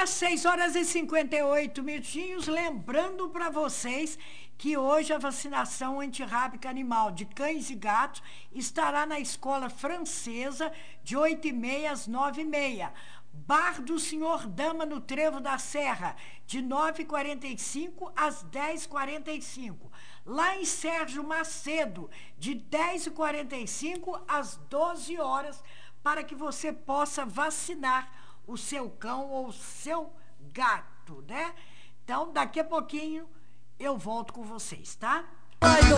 Agora, 6 horas e 58 minutinhos, lembrando para vocês que hoje a vacinação antirrábica animal de cães e gatos estará na escola francesa de 8h30 às 9h30. Bar do Senhor Dama no Trevo da Serra, de 9h45 às 10h45. Lá em Sérgio Macedo, de 10h45 às 12 horas, para que você possa vacinar o seu cão ou o seu gato, né? Então, daqui a pouquinho eu volto com vocês, tá?